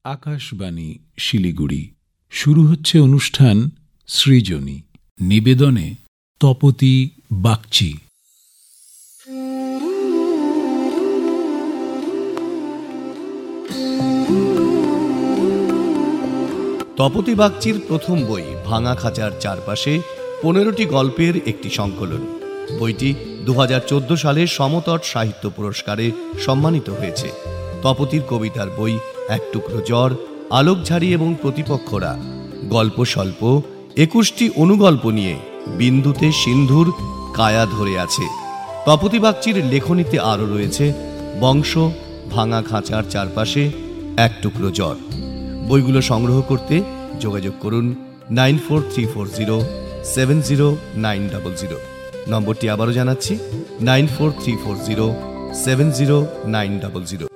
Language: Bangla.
আকাশবাণী শিলিগুড়ি। শুরু হচ্ছে অনুষ্ঠান সৃজনী। নিবেদনে তপতি বাগচি। তপতি বাগচির প্রথম বই ভাঙা খাঁচার চারপাশে 15টি গল্পের একটি সংকলন। বইটি 2014 সালে সমতট সাহিত্য পুরস্কারে সম্মানিত হয়েছে। তপতির কবিতার বই এক টুকরো জ্বর, আলোকঝাড়ি এবং প্রতিপক্ষরা, গল্প স্বল্প 21টি অনুগল্প নিয়ে বিন্দুতে সিন্ধুর কায়া ধরে আছে। তপতি বাগচির লেখনীতে আরও রয়েছে বংশ, ভাঙা খাঁচার চারপাশে, এক টুকরো জ্বর। বইগুলো সংগ্রহ করতে যোগাযোগ করুন 9434070900। নম্বরটি আবারও জানাচ্ছি 9434070900।